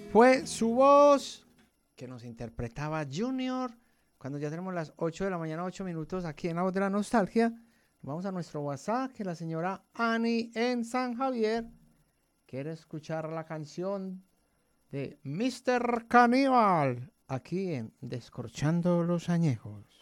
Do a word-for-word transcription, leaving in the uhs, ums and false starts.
fue su voz que nos interpretaba Junior. Cuando ya tenemos las ocho de la mañana, ocho minutos aquí en La Voz de la Nostalgia, vamos a nuestro WhatsApp, que la señora Annie en San Javier quiere escuchar la canción de mister Caníbal aquí en Descorchando los Añejos.